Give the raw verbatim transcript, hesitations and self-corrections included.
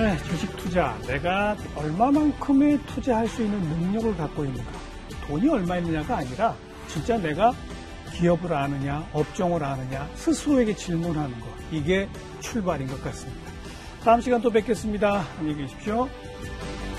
네, 주식 투자, 내가 얼마만큼의 투자할 수 있는 능력을 갖고 있는가, 돈이 얼마 있느냐가 아니라 진짜 내가 기업을 아느냐, 업종을 아느냐, 스스로에게 질문하는 것, 이게 출발인 것 같습니다. 다음 시간 또 뵙겠습니다. 안녕히 계십시오.